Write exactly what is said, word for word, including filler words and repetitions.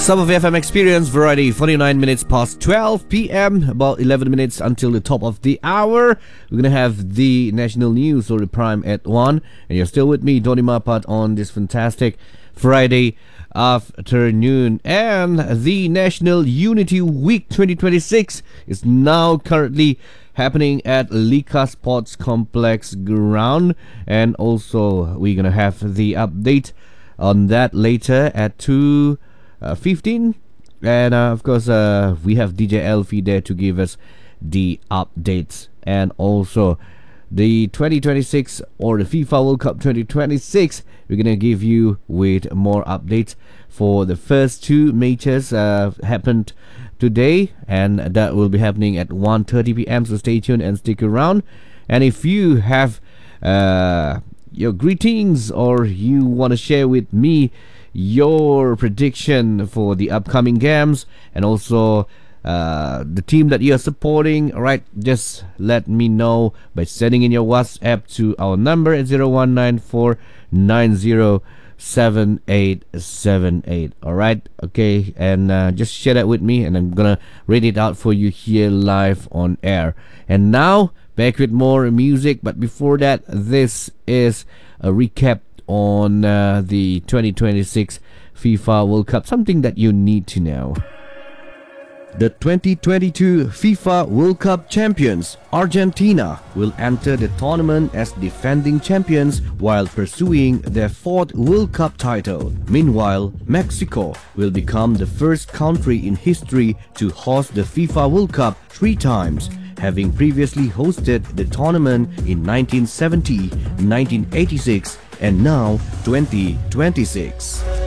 Sub of F M Experience Variety, forty-nine minutes past twelve p m, about eleven minutes until the top of the hour. We're gonna have the national news or the prime at one, and you're still with me, Donny Mapat, on this fantastic Friday afternoon. And the National Unity Week twenty twenty-six is now currently happening at Lika Sports Complex ground, and also we're gonna have the update on that later at two fifteen, and uh, of course uh, we have D J Elfie there to give us the updates, and also the twenty twenty-six or the FIFA World Cup twenty twenty-six. We're gonna give you with more updates for the first two matches uh, happened today, and that will be happening at one thirty p m, so stay tuned and stick around. And if you have uh, your greetings, or you want to share with me your prediction for the upcoming games, and also uh, the team that you're supporting, alright, just let me know by sending in your WhatsApp to our number at zero one nine four nine zero seven eight seven eight. Alright, okay, and uh, just share that with me, and I'm gonna read it out for you here live on air. And now back with more music, but before that, this is a recap on uh, the twenty twenty-six FIFA World Cup, something that you need to know. The twenty twenty-two FIFA World Cup champions, Argentina, will enter the tournament as defending champions while pursuing their fourth World Cup title. Meanwhile, Mexico will become the first country in history to host the FIFA World Cup three times, having previously hosted the tournament in nineteen seventy, nineteen eighty-six, and now twenty twenty-six.